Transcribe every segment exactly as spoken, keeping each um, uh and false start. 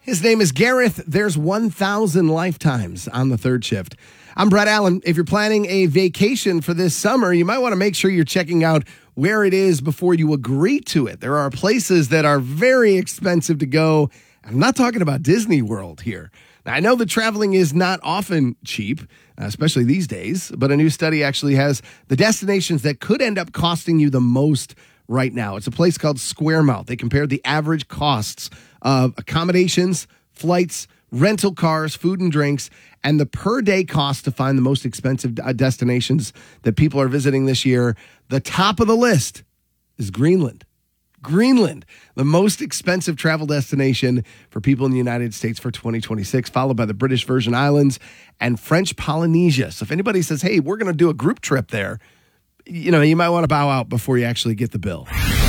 His name is Gareth. There's one thousand lifetimes on the third shift. I'm Brett Allen. If you're planning a vacation for this summer, you might want to make sure you're checking out where it is before you agree to it. There are places that are very expensive to go. I'm not talking about Disney World here. Now, I know that traveling is not often cheap, especially these days, but a new study actually has the destinations that could end up costing you the most right now. It's a place called Square-Mouth. They compared the average costs of accommodations, flights, rental cars, food and drinks, and the per-day cost to find the most expensive destinations that people are visiting this year. The top of the list is Greenland. Greenland, the most expensive travel destination for people in the United States for twenty twenty-six, followed by the British Virgin Islands and French Polynesia. So if anybody says, hey, we're going to do a group trip there, you know, you might want to bow out before you actually get the bill.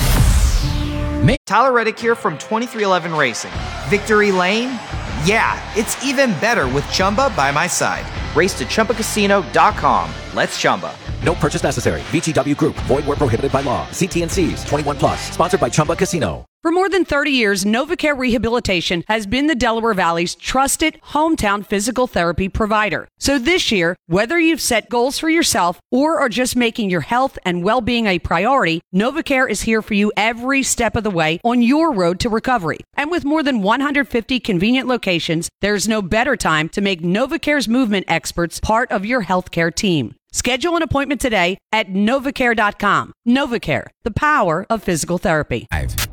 Tyler Reddick here from twenty-three eleven Racing. Victory Lane? Yeah, it's even better with Chumba by my side. Race to Chumba Casino dot com. Let's Chumba. No purchase necessary. V G W Group. Void where prohibited by law. See T N Cs. twenty-one plus. Sponsored by Chumba Casino. For more than thirty years, NovaCare Rehabilitation has been the Delaware Valley's trusted hometown physical therapy provider. So this year, whether you've set goals for yourself or are just making your health and well-being a priority, NovaCare is here for you every step of the way on your road to recovery. And with more than one hundred fifty convenient locations, there's no better time to make NovaCare's movement experts part of your healthcare team. Schedule an appointment today at Novacare dot com. NovaCare, the power of physical therapy.